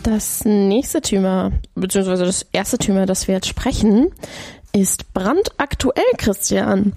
Das nächste Thema, beziehungsweise das erste Thema, das wir jetzt sprechen, ist brandaktuell, Christian.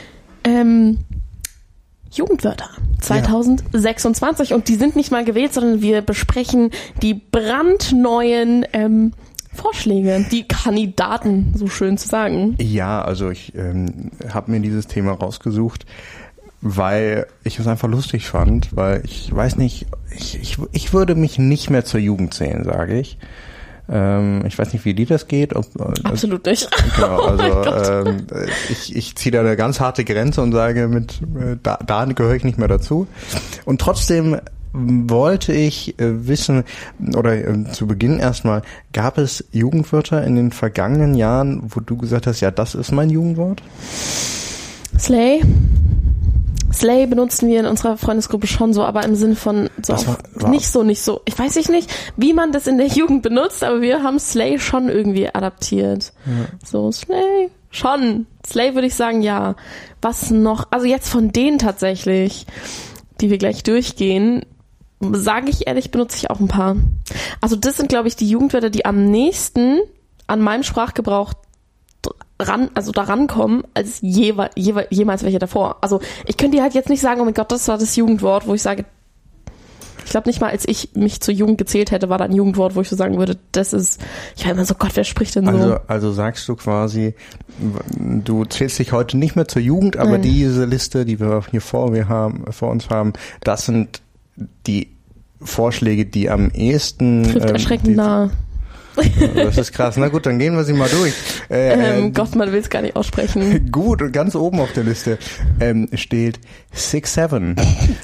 Jugendwörter 2026 und die sind nicht mal gewählt, sondern wir besprechen die brandneuen Vorschläge, die Kandidaten, so schön zu sagen. Ja, also ich habe mir dieses Thema rausgesucht, weil ich es einfach lustig fand, weil ich weiß nicht, ich würde mich nicht mehr zur Jugend zählen, sage ich. Ich weiß nicht, wie dir das geht. Absolut nicht. Genau, also ich ziehe da eine ganz harte Grenze und sage, da gehöre ich nicht mehr dazu. Und trotzdem wollte ich wissen, oder zu Beginn erstmal, gab es Jugendwörter in den vergangenen Jahren, wo du gesagt hast, ja, das ist mein Jugendwort? Slay benutzen wir in unserer Freundesgruppe schon so, aber im Sinne von so nicht so. Ich weiß nicht, wie man das in der Jugend benutzt, aber wir haben Slay schon irgendwie adaptiert. Ja. So, Slay, schon. Slay würde ich sagen, ja. Was noch? Also jetzt von denen tatsächlich, die wir gleich durchgehen, sage ich ehrlich, benutze ich auch ein paar. Also das sind, glaube ich, die Jugendwörter, die am nächsten an meinem Sprachgebrauch daran kommen, als jemals welche davor. Also ich könnte dir halt jetzt nicht sagen, oh mein Gott, das war das Jugendwort, wo ich sage, ich glaube nicht mal, als ich mich zur Jugend gezählt hätte, war da ein Jugendwort, wo ich so sagen würde, das ist, ich war immer so, Gott, wer spricht denn so? Also sagst du quasi, du zählst dich heute nicht mehr zur Jugend, aber diese Liste, die wir hier vor uns haben, das sind die Vorschläge, die am ehesten... Trifft erschreckend nahe. Das ist krass. Na gut, dann gehen wir sie mal durch. Gott, man will es gar nicht aussprechen. Gut, und ganz oben auf der Liste steht 6'7".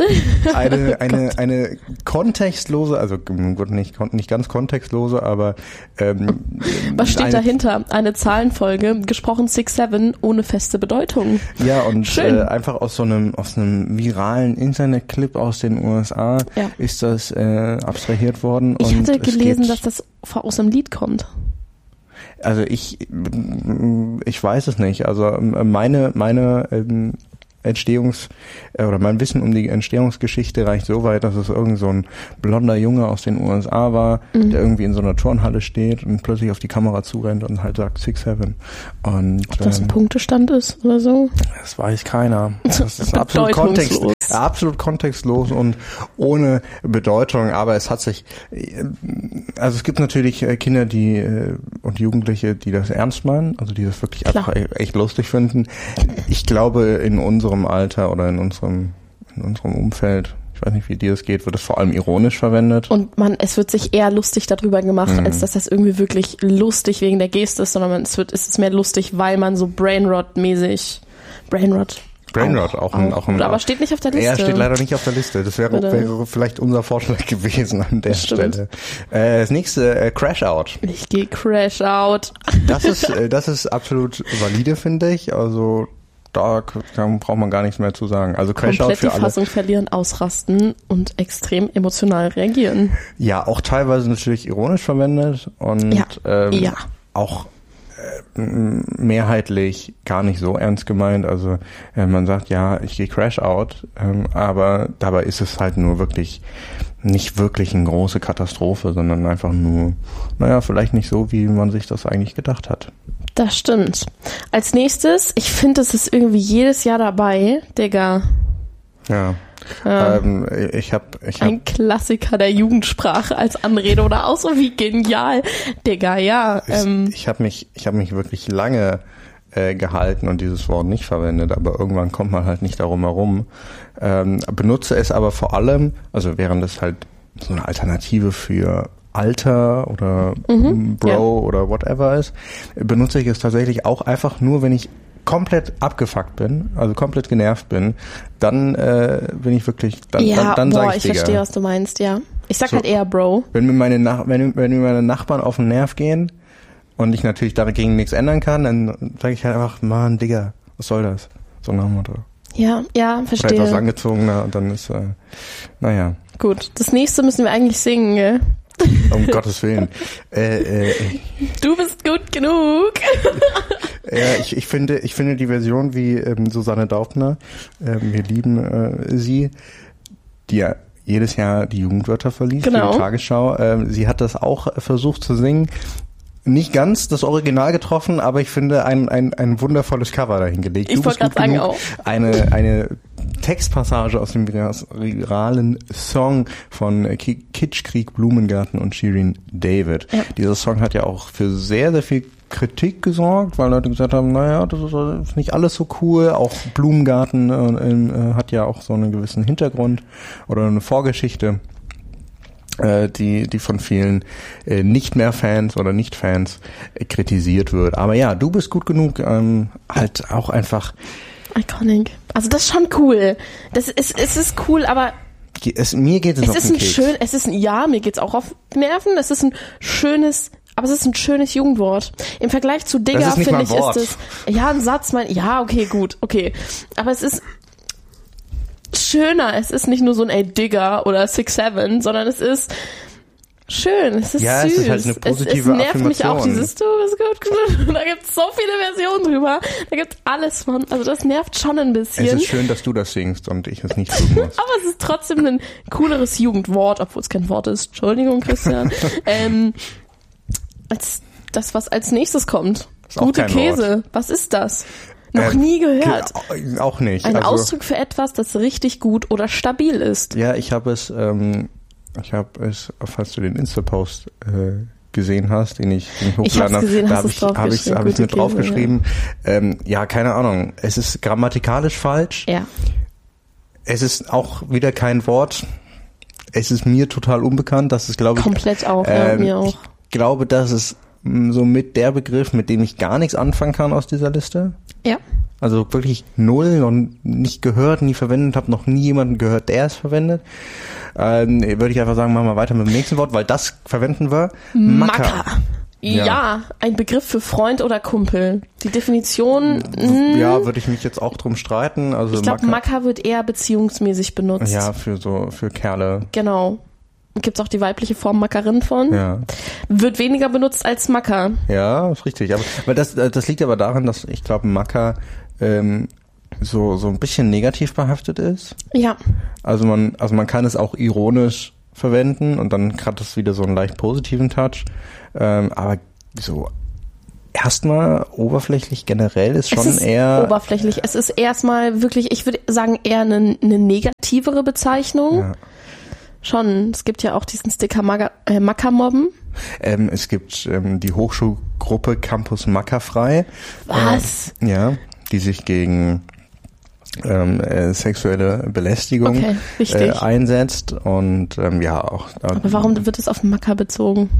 Eine kontextlose, also gut, nicht ganz kontextlose, aber was steht dahinter? Eine Zahlenfolge, gesprochen 6'7", ohne feste Bedeutung. Ja, und einfach aus einem viralen Internetclip aus den USA ist das abstrahiert worden. Ich hatte gelesen, dass das aus einem Lied kommt. Also ich weiß es nicht. Also meine oder mein Wissen um die Entstehungsgeschichte reicht so weit, dass es irgend so ein blonder Junge aus den USA war, der irgendwie in so einer Turnhalle steht und plötzlich auf die Kamera zurennt und halt sagt 6'7". Und ob das ein Punktestand ist oder so? Das weiß keiner. Das ist absolut kontextlos und ohne Bedeutung, aber es hat sich, also es gibt natürlich Kinder, die und Jugendliche, die das ernst meinen, also die das wirklich einfach echt lustig finden. Ich glaube, in unserem Alter oder in unserem Umfeld, ich weiß nicht, wie dir das geht, wird es vor allem ironisch verwendet. Und es wird sich eher lustig darüber gemacht, als dass das irgendwie wirklich lustig wegen der Geste ist, sondern es ist mehr lustig, weil man so Brainrot-mäßig auch ein, aber steht nicht auf der Liste. Er steht leider nicht auf der Liste. Das wäre vielleicht unser Vorschlag gewesen an der Stelle. Das nächste, Crash Out. Ich gehe Crash Out. Das ist absolut valide, finde ich. Also da braucht man gar nichts mehr zu sagen. Also Crash Out für alle. Komplett die Fassung verlieren, ausrasten und extrem emotional reagieren. Ja, auch teilweise natürlich ironisch verwendet und auch mehrheitlich gar nicht so ernst gemeint. Also man sagt, ja, ich gehe Crash Out, aber dabei ist es halt nur nicht wirklich eine große Katastrophe, sondern einfach nur, vielleicht nicht so, wie man sich das eigentlich gedacht hat. Das stimmt. Als nächstes, ich finde, es ist irgendwie jedes Jahr dabei, Digga. Ja. Ich hab ein Klassiker der Jugendsprache als Anrede oder auch so, wie genial. Digga, ja. Ich hab mich wirklich lange gehalten und dieses Wort nicht verwendet, aber irgendwann kommt man halt nicht darum herum. Benutze es aber vor allem, also während es halt so eine Alternative für Alter oder Bro oder whatever ist, benutze ich es tatsächlich auch einfach nur, wenn ich komplett abgefuckt bin, also komplett genervt bin, dann bin ich wirklich, dann sage ich Digga. Ich verstehe, was du meinst, ja. Ich sag halt eher Bro. Wenn mir meine Nachbarn auf den Nerv gehen und ich natürlich dagegen nichts ändern kann, dann sage ich halt einfach, Mann, Digga, was soll das? So nach dem Motto. Ja, verstehe. Oder etwas angezogener und dann ist, naja. Gut, das nächste müssen wir eigentlich singen, gell? Um Gottes Willen. Du bist gut genug. Ja, ich finde die Version wie Susanne Daubner, wir lieben sie, die ja jedes Jahr die Jugendwörter verliest Genau. für die Tagesschau. Sie hat das auch versucht zu singen. Nicht ganz das Original getroffen, aber ich finde ein wundervolles Cover dahingelegt. Ich wollte gerade sagen auch. Eine Textpassage aus dem viralen Song von Kitschkrieg, Blumengarten und Shirin David. Ja. Dieser Song hat ja auch für sehr, sehr viel Kritik gesorgt, weil Leute gesagt haben, naja, das ist nicht alles so cool. Auch Blumengarten hat ja auch so einen gewissen Hintergrund oder eine Vorgeschichte, die von vielen nicht mehr Fans oder Nicht-Fans kritisiert wird. Aber ja, du bist gut genug, halt auch einfach iconic. Also das ist schon cool. Es ist cool, aber mir geht es auf den Keks. Mir geht's auch auf die Nerven. Es ist ein schönes Jugendwort. Im Vergleich zu Digger, finde ich, ist es, ja, ein Satz, okay, gut, okay. Aber es ist schöner. Es ist nicht nur so ein ey Digger oder 6'7", sondern es ist schön, es ist süß. Es ist halt eine positive es nervt Affirmation. mich auch, dieses du bist gut. Da gibt's so viele Versionen drüber. Da gibt's alles von. Also das nervt schon ein bisschen. Es ist schön, dass du das singst und ich es nicht tun muss. Aber es ist trotzdem ein cooleres Jugendwort, obwohl es kein Wort ist. Entschuldigung, Christian. Als das, was als nächstes kommt. Gute Käse. Wort. Was ist das? Noch nie gehört. Auch nicht. Ein Ausdruck für etwas, das richtig gut oder stabil ist. Ja, ich habe es, falls du den Insta-Post gesehen hast, den ich hochgeladen habe, da habe ich mit draufgeschrieben. Ja, keine Ahnung. Es ist grammatikalisch falsch. Ja. Es ist auch wieder kein Wort. Es ist mir total unbekannt. Das ist, glaube ich, komplett auch. Mir auch. Ich glaube, das ist so mit der Begriff, mit dem ich gar nichts anfangen kann aus dieser Liste. Ja. Also wirklich null und nicht gehört, nie verwendet, habe noch nie jemanden gehört, der es verwendet. Würde ich einfach sagen, machen wir weiter mit dem nächsten Wort, weil das verwenden wir. Macker. Ja, ein Begriff für Freund oder Kumpel. Die Definition... Ja, würde ich mich jetzt auch drum streiten. Also ich glaube, Macker wird eher beziehungsmäßig benutzt. Ja, für Kerle. Genau. Gibt's auch die weibliche Form Mackerin von. Ja. Wird weniger benutzt als Macker. Ja, ist richtig. Aber das liegt aber daran, dass ich glaube, Macker so ein bisschen negativ behaftet ist. Ja. Also man kann es auch ironisch verwenden und dann hat es wieder so einen leicht positiven Touch. Aber so erstmal oberflächlich generell ist schon eher... oberflächlich. Es ist erstmal wirklich, ich würde sagen, eher eine negativere Bezeichnung. Ja. Schon. Es gibt ja auch diesen Sticker Mackermobben. Es gibt die Hochschulgruppe Campus Mackerfrei. Was? Ja, die sich gegen sexuelle Belästigung einsetzt und auch. Aber warum wird es auf Macker bezogen?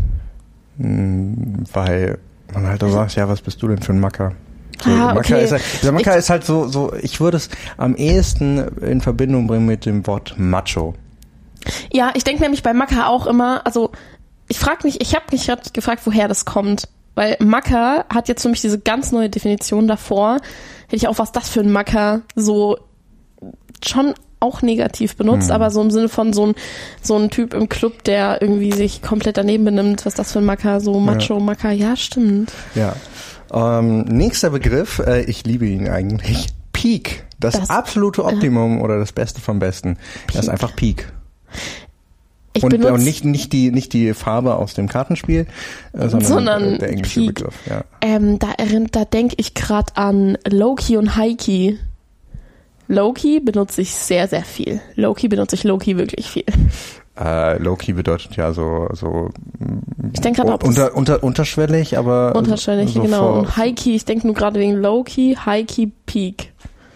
Weil man halt da sagt, ja, was bist du denn für ein Macker? So, okay. Macker ist halt so, ich würde es am ehesten in Verbindung bringen mit dem Wort Macho. Ja, ich denke nämlich bei Macker auch immer, also ich habe mich gerade gefragt, woher das kommt. Weil Macker hat jetzt für mich diese ganz neue Definition davor. Hätte ich auch, was das für ein Macker, so schon auch negativ benutzt, aber so im Sinne von so ein Typ im Club, der irgendwie sich komplett daneben benimmt, was das für ein Macker, so Macho, ja. Macker, ja, stimmt. Ja. Nächster Begriff, ich liebe ihn eigentlich, Peak. Das absolute Optimum oder das Beste vom Besten. Peak. Das ist einfach Peak. Und nicht die Farbe aus dem Kartenspiel, sondern der englische Peak. Begriff. Ja. Da denke ich gerade an Low-Key und High-Key. Low-Key benutze ich sehr, sehr viel. Low-Key benutze ich Low-Key wirklich viel. Low-Key bedeutet ja so ich denke gerade unterschwellig, aber unterschwellig, so genau. Und High-Key, ich denke nur gerade wegen Low-Key, High-Key, Peak.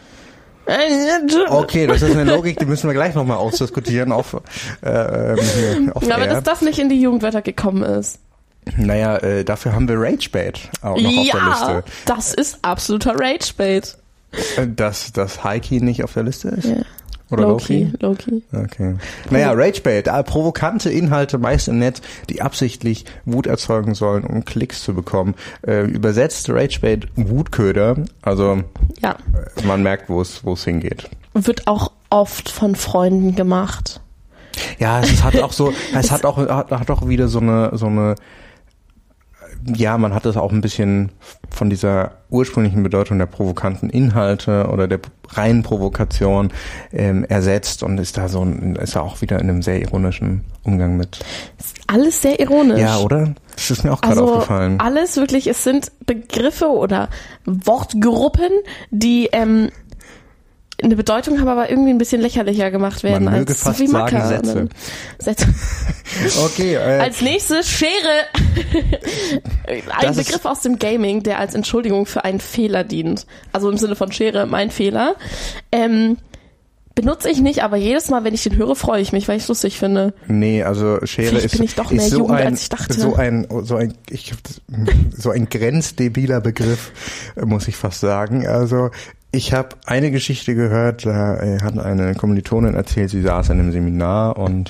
Okay, das ist eine Logik, die müssen wir gleich nochmal ausdiskutieren auf aber dass das nicht in die Jugendwörter gekommen ist. Naja, dafür haben wir Ragebait auch noch auf der Liste. Ja, das ist absoluter Ragebait. Dass das High-Key nicht auf der Liste ist? Ja. Oder Low-Key? Okay. Naja, Ragebait, provokante Inhalte meist im Netz, die absichtlich Wut erzeugen sollen, um Klicks zu bekommen. Übersetzt Ragebait Wutköder, also ja. Man merkt, wo es hingeht. Wird auch oft von Freunden gemacht. Ja, es hat auch wieder so eine ja, man hat es auch ein bisschen von dieser ursprünglichen Bedeutung der provokanten Inhalte oder der reinen Provokation ersetzt und ist da auch wieder in einem sehr ironischen Umgang mit. Ist alles sehr ironisch. Ja, oder? Das ist mir auch gerade aufgefallen. Alles wirklich, es sind Begriffe oder Wortgruppen, die eine Bedeutung haben, aber irgendwie ein bisschen lächerlicher gemacht werden. Man möge fast sagen Sätze. Okay. Als nächstes Schere. Ein Begriff aus dem Gaming, der als Entschuldigung für einen Fehler dient. Also im Sinne von Schere, mein Fehler. Benutze ich nicht, aber jedes Mal, wenn ich den höre, freue ich mich, weil ich es lustig finde. Nee, also Schere bin ich doch mehr Jugend, als ich dachte. So ein grenzdebiler Begriff, muss ich fast sagen. Also ich habe eine Geschichte gehört, da hat eine Kommilitonin erzählt, sie saß in einem Seminar und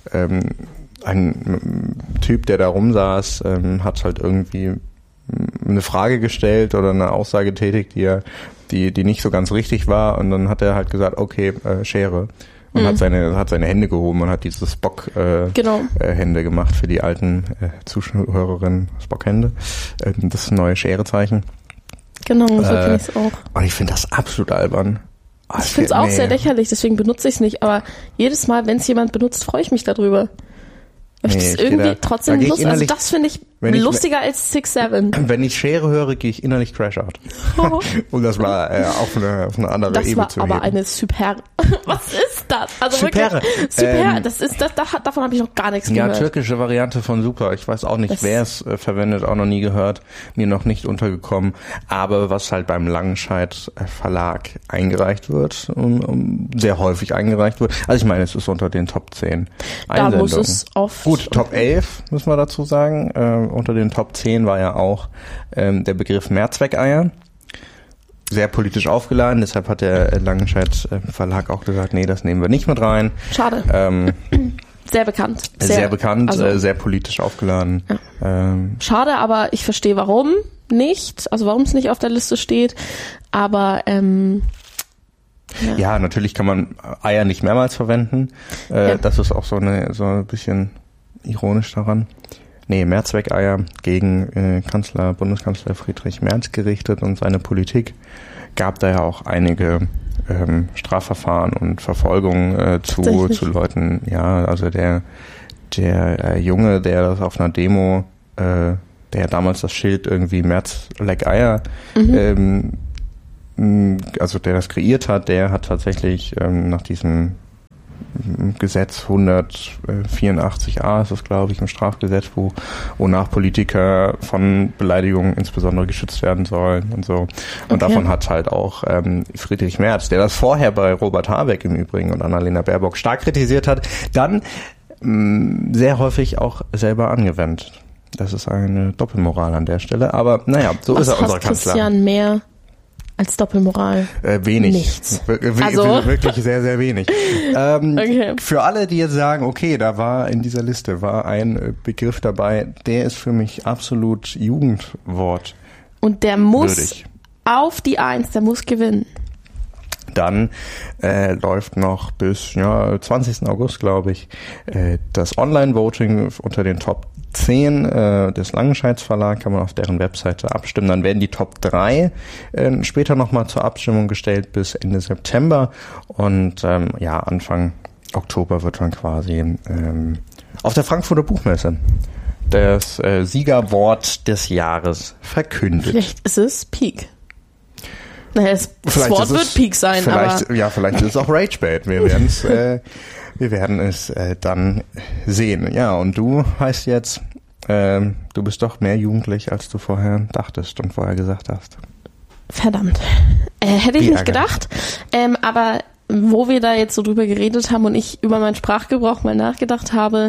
ein Typ, der da rumsaß, hat halt irgendwie eine Frage gestellt oder eine Aussage getätigt, die nicht so ganz richtig war, und dann hat er halt gesagt, okay, Schere. Und hat seine Hände gehoben und hat diese Spock-Hände gemacht für die alten Zuhörerinnen. Spock-Hände. Das neue Schere-Zeichen. Genau, so kenne ich es auch. Und ich finde das absolut albern. Ich finde es auch sehr lächerlich, deswegen benutze ich es nicht. Aber jedes Mal, wenn es jemand benutzt, freue ich mich darüber. Weil ich das irgendwie trotzdem lustig. Also das finde ich lustiger als 6-7. Wenn ich Schere höre, gehe ich innerlich Crash Out. Und das war auf eine andere Ebene zu heben. Das war aber eine super. Was ist das? Also super. Wirklich, super. Davon habe ich noch gar nichts gehört. Ja, türkische Variante von super. Ich weiß auch nicht, wer es verwendet, auch noch nie gehört. Mir noch nicht untergekommen. Aber was halt beim Langenscheidt Verlag eingereicht wird, sehr häufig eingereicht wird. Also ich meine, es ist unter den Top 10 Einsendungen. Da muss es auf. Gut, Top 11 müssen wir dazu sagen. Unter den Top 10 war ja auch der Begriff Mehrzweckeier. Sehr politisch aufgeladen, deshalb hat der Langenscheidt Verlag auch gesagt, nee, das nehmen wir nicht mit rein. Schade. Sehr bekannt. Sehr bekannt, also, sehr politisch aufgeladen. Ja. Schade, aber ich verstehe warum nicht, also warum es nicht auf der Liste steht, aber ja, natürlich kann man Eier nicht mehrmals verwenden. Das ist auch so ein bisschen ironisch daran. Nee, Mehrzweckeier gegen Bundeskanzler Friedrich Merz gerichtet und seine Politik. Gab da ja auch einige Strafverfahren und Verfolgungen zu Leuten. Ja, also der Junge, der das auf einer Demo, der damals das Schild irgendwie Merz leck Eier, also der das kreiert hat, der hat tatsächlich nach diesem Gesetz 184a ist das, glaube ich, im Strafgesetzbuch, wonach Politiker von Beleidigungen insbesondere geschützt werden sollen und so. Und davon hat halt auch Friedrich Merz, der das vorher bei Robert Habeck im Übrigen und Annalena Baerbock stark kritisiert hat, dann sehr häufig auch selber angewendet. Das ist eine Doppelmoral an der Stelle. Aber naja, so ist er unser Kanzler. Christian mehr als Doppelmoral? Wenig. Nichts. Also wirklich sehr, sehr wenig. Okay. Für alle, die jetzt sagen, okay, da war in dieser Liste ein Begriff dabei, der ist für mich absolut Jugendwort. Und der muss auf die 1, der muss gewinnen. Dann läuft noch bis 20. August, glaube ich, das Online-Voting unter den Top 10 des Langenscheids Verlag, kann man auf deren Webseite abstimmen. Dann werden die Top 3 später nochmal zur Abstimmung gestellt bis Ende September. Und Anfang Oktober wird dann quasi auf der Frankfurter Buchmesse das Siegerwort des Jahres verkündet. Vielleicht ist es Peak. Naja, das Wort wird Peak sein, vielleicht, aber... Ja, vielleicht ist es auch Ragebait. Wir werden es dann sehen. Ja, und du heißt jetzt, du bist doch mehr jugendlich, als du vorher dachtest und vorher gesagt hast. Verdammt. Hätte ich nicht gedacht. Aber wo wir da jetzt so drüber geredet haben und ich über meinen Sprachgebrauch mal nachgedacht habe,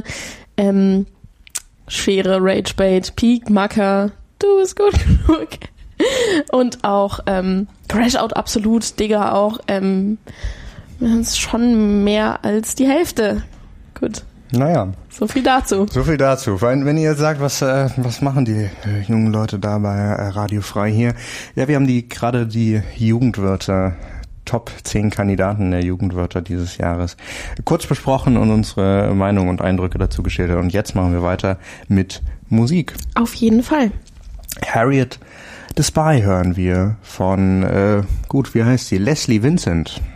Schere, Ragebait, Peak, Macker, du bist gut genug. Und auch Crash Out absolut, Digga auch. Das ist schon mehr als die Hälfte. Gut. Naja. So viel dazu. Wenn ihr sagt, was machen die jungen Leute da bei Radio Frei hier? Ja, wir haben gerade die Jugendwörter, Top 10 Kandidaten der Jugendwörter dieses Jahres kurz besprochen und unsere Meinung und Eindrücke dazu geschildert. Und jetzt machen wir weiter mit Musik. Auf jeden Fall. Harriet the Spy hören wir von, wie heißt sie? Leslie Vincent.